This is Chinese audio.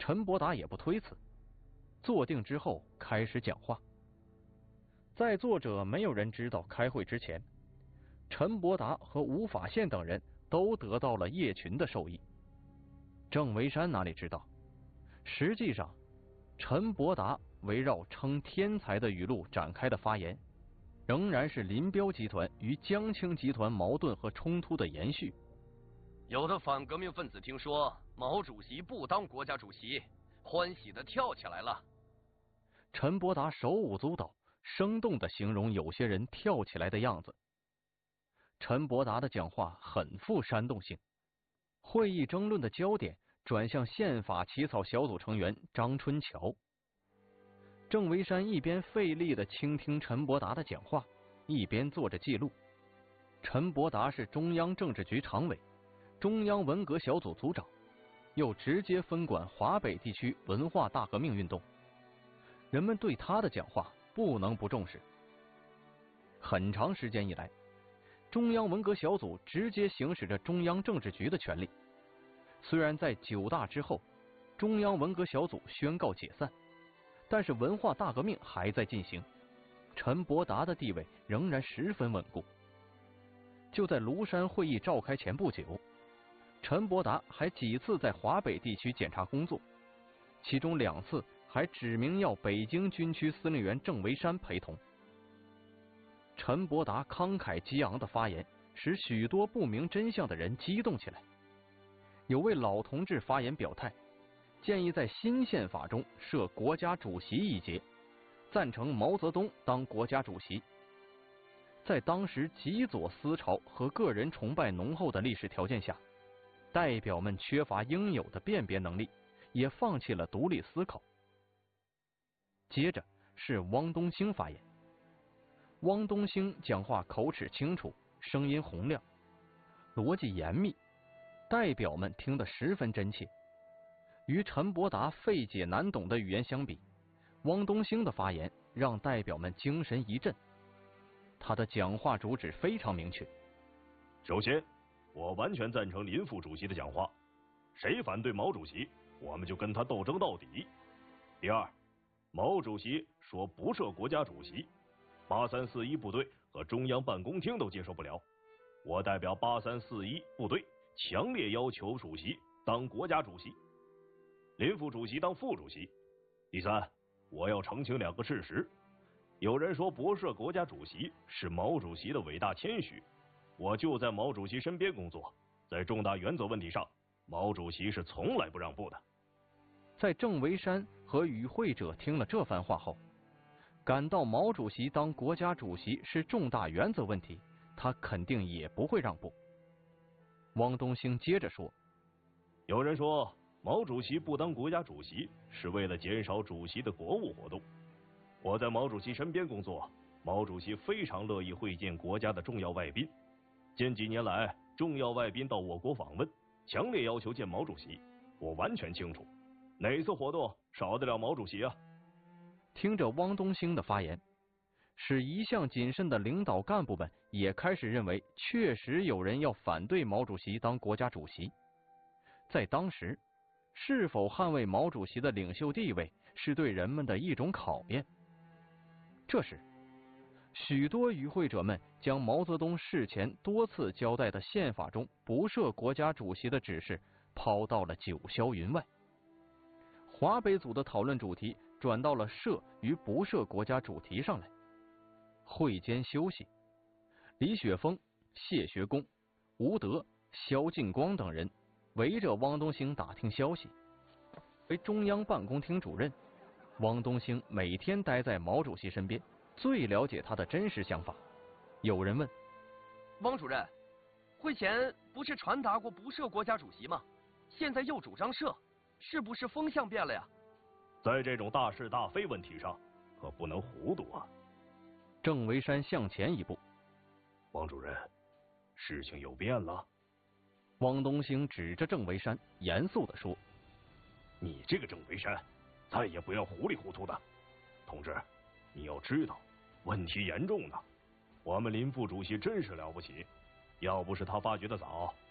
陈伯达也不推辞，坐定之后开始讲话。在座者没有人知道，开会之前，陈伯达和吴法宪等人都得到了叶群的授意。郑维山哪里知道，实际上陈伯达围绕称天才的语录展开的发言，仍然是林彪集团与江青集团矛盾和冲突的延续。 有的反革命分子听说毛主席不当国家主席，欢喜的跳起来了。 陈伯达手舞足蹈，生动地形容有些人跳起来的样子。陈伯达的讲话很富煽动性，会议争论的焦点转向宪法起草小组成员张春桥。郑维山一边费力地倾听陈伯达的讲话，一边做着记录。陈伯达是中央政治局常委，中央文革小组组长，又直接分管华北地区文化大革命运动，人们对他的讲话不能不重视。很长时间以来，中央文革小组直接行使着中央政治局的权力。虽然在9大之后，中央文革小组宣告解散，但是文化大革命还在进行，陈伯达的地位仍然十分稳固。就在庐山会议召开前不久，陈伯达还几次在华北地区检查工作，其中2次还指明要北京军区司令员郑维山陪同。陈伯达慷慨激昂的发言使许多不明真相的人激动起来。有位老同志发言表态，建议在新宪法中设国家主席一节，赞成毛泽东当国家主席。在当时极左思潮和个人崇拜浓厚的历史条件下，代表们缺乏应有的辨别能力，也放弃了独立思考。接着是汪东兴发言。汪东兴讲话口齿清楚，声音洪亮，逻辑严密，代表们听得十分真切。与陈伯达费解难懂的语言相比，汪东兴的发言让代表们精神一振。他的讲话主旨非常明确。 首先，我完全赞成林副主席的讲话，谁反对毛主席，我们就跟他斗争到底。第二，毛主席说不设国家主席，8341部队和中央办公厅都接受不了。我代表8341部队强烈要求主席当国家主席，林副主席当副主席。第三，我要澄清2个事实。有人说不设国家主席是毛主席的伟大谦虚，我就在毛主席身边工作，在重大原则问题上，毛主席是从来不让步的。 在郑维山和与会者听了这番话后，感到毛主席当国家主席是重大原则问题，他肯定也不会让步。汪东兴接着说， 有人说毛主席不当国家主席是为了减少主席的国务活动，我在毛主席身边工作，毛主席非常乐意会见国家的重要外宾。近几年来，重要外宾到我国访问，强烈要求见毛主席，我完全清楚，哪次活动少得了毛主席啊？ 听着汪东兴的发言，使一向谨慎的领导干部们也开始认为，确实有人要反对毛主席当国家主席。在当时，是否捍卫毛主席的领袖地位，是对人们的一种考验。这时，许多与会者们将毛泽东事前多次交代的宪法中不设国家主席的指示抛到了九霄云外。华北组的讨论主题转到了设与不设国家主题上来。会间休息，李雪峰、谢学恭、吴德、萧劲光等人围着汪东兴打听消息。为中央办公厅主任，汪东兴每天待在毛主席身边，最了解他的真实想法。有人问， 汪主任，会前不是传达过不设国家主席吗？现在又主张设，是不是风向变了呀？ 在这种大是大非问题上，可不能糊涂啊！ 郑维山向前一步， 汪主任，事情有变了。 汪东兴指着郑维山，严肃地说：“ 你这个郑维山，再也不要糊里糊涂的。同志，你要知道，问题严重呢。我们林副主席真是了不起，要不是他发觉的早，